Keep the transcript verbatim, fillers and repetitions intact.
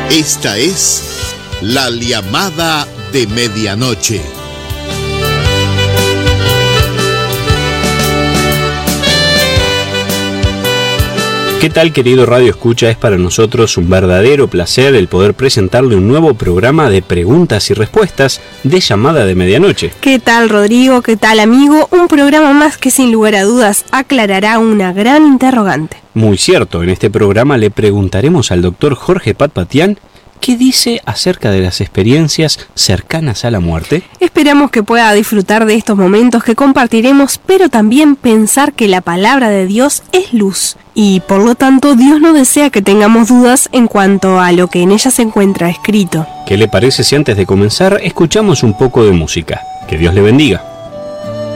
Esta es la llamada de medianoche. ¿Qué tal, querido Radio Escucha? Es para nosotros un verdadero placer el poder presentarle un nuevo programa de preguntas y respuestas de llamada de medianoche. ¿Qué tal, Rodrigo? ¿Qué tal, amigo? Un programa más que sin lugar a dudas aclarará una gran interrogante. Muy cierto, en este programa le preguntaremos al doctor Jorge Patpatián ¿qué dice acerca de las experiencias cercanas a la muerte? Esperamos que pueda disfrutar de estos momentos que compartiremos, pero también pensar que la palabra de Dios es luz. Y por lo tanto, Dios no desea que tengamos dudas en cuanto a lo que en ella se encuentra escrito. ¿Qué le parece si antes de comenzar escuchamos un poco de música? Que Dios le bendiga.